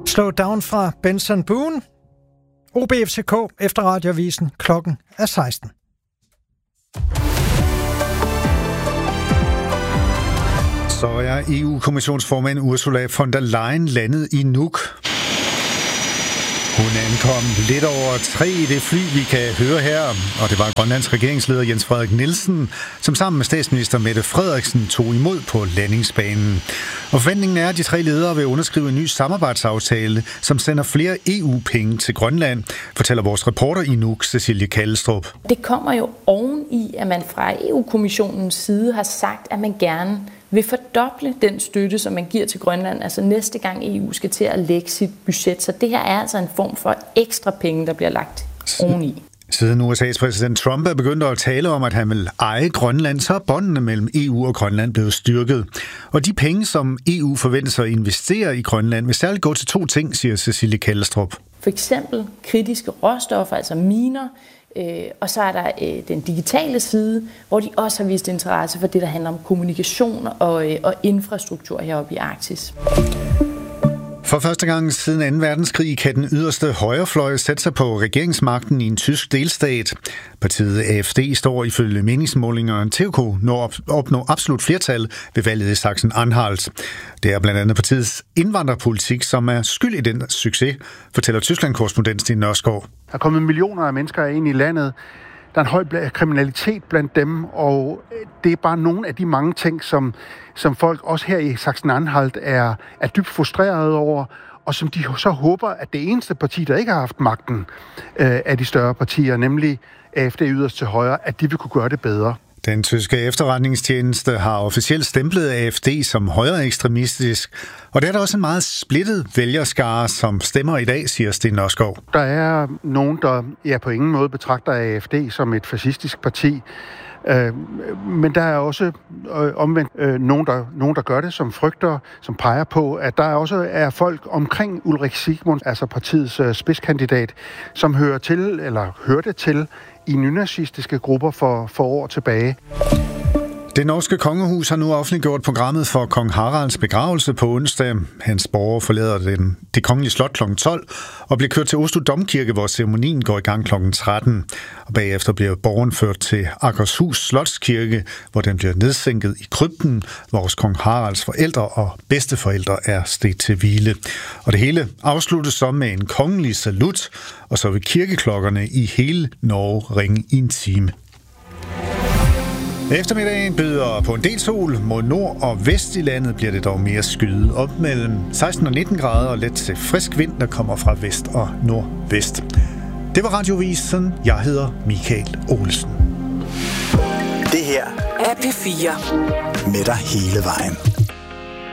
Slow Down fra Benson Boone. OB-FCK efter Radioavisen. Klokken er 16. Så er EU-kommissionsformand Ursula von der Leyen landet i Nuuk. Hun ankom lidt over 3 i det fly, vi kan høre her, og det var Grønlands regeringsleder Jens Frederik Nielsen, som sammen med statsminister Mette Frederiksen tog imod på landingsbanen. Og forventningen er, at de 3 ledere vil underskrive en ny samarbejdsaftale, som sender flere EU-penge til Grønland, fortæller vores reporter i Nuuk, Cecilie Kallestrup. Det kommer jo oven i, at man fra EU-kommissionens side har sagt, at man gerne vil fordoble den støtte, som man giver til Grønland, altså næste gang EU skal til at lægge sit budget. Så det her er altså en form for ekstra penge, der bliver lagt oveni. Siden USA's præsident Trump er begyndt at tale om, at han vil eje Grønland, så er båndene mellem EU og Grønland blevet styrket. Og de penge, som EU forventer sig at investere i Grønland, vil særligt gå til 2 ting, siger Cecilie Kallestrup. For eksempel kritiske råstoffer, altså miner, og så er der den digitale side, hvor de også har vist interesse for det, der handler om kommunikation og infrastruktur heroppe i Arktis. For første gang siden 2. verdenskrig kan den yderste højrefløj sætte sig på regeringsmagten i en tysk delstat. Partiet AfD står ifølge meningsmålingerne til at kunne opnå absolut flertal ved valget i Sachsen-Anhalt. Det er blandt andet partiets indvandrerpolitik, som er skyld i den succes, fortæller Tyskland-korrespondent Sten Nørskov. Der er kommet millioner af mennesker ind i landet. Der er en høj kriminalitet blandt dem, og det er bare nogle af de mange ting, som folk også her i Sachsen-Anhalt er dybt frustrerede over, og som de så håber, at det eneste parti, der ikke har haft magten af de større partier, nemlig AfD yderst til højre, at de vil kunne gøre det bedre. Den tyske efterretningstjeneste har officielt stemplet AfD som højreekstremistisk, og det er der også en meget splittet vælgerskare, som stemmer i dag, siger Sten Nørskov. Der er nogen, der på ingen måde betragter AfD som et fascistisk parti, men der er også omvendt nogen, der gør det, som frygter, som peger på, at der også er folk omkring Ulrik Sigmund, altså partiets spidskandidat, som hørte til i nynazistiske grupper for år tilbage. Det norske kongehus har nu offentliggjort programmet for kong Haralds begravelse på onsdag. Hans borger forlader det kongelige slot kl. 12 og bliver kørt til Oslo Domkirke, hvor ceremonien går i gang kl. 13. Og bagefter bliver borgeren ført til Akershus Slotskirke, hvor den bliver nedsænket i krypten, hvor kong Haralds forældre og bedsteforældre er stedt til hvile. Og det hele afsluttes så med en kongelig salut, og så vil kirkeklokkerne i hele Norge ringe i en time. Eftermiddagen byder på en del sol. Mod nord og vest i landet bliver det dog mere skyet op mellem 16 og 19 grader og let til frisk vind, der kommer fra vest og nordvest. Det var Radioavisen. Jeg hedder Michael Olsen. Det her er P4 med dig hele vejen.